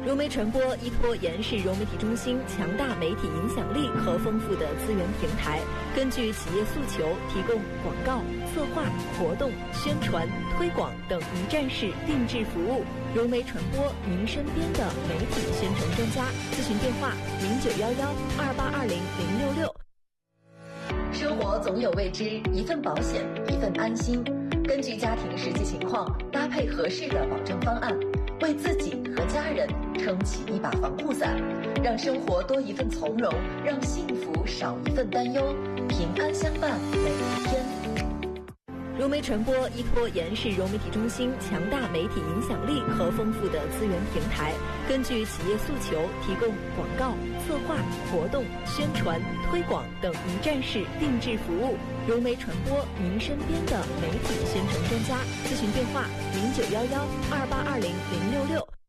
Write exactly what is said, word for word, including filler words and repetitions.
融媒传播依托延世融媒体中心强大媒体影响力和丰富的资源平台，根据企业诉求提供广告、策划、活动、宣传、推广等一站式定制服务。融媒传播您身边的媒体宣传专家，咨询电话零九幺幺二八二零零六六。生活总有未知，一份保险，一份安心。根据家庭实际情况，搭配合适的保障方案，为自己和家人撑起一把防护伞，让生活多一份从容，让幸福少一份担忧，平安相伴每一天。融媒传播依托延世融媒体中心强大媒体影响力和丰富的资源平台，根据企业诉求提供广告、策划、活动、宣传、推广等一站式定制服务。融媒传播您身边的媒体宣传专家，咨询电话零九幺幺二八二零零六。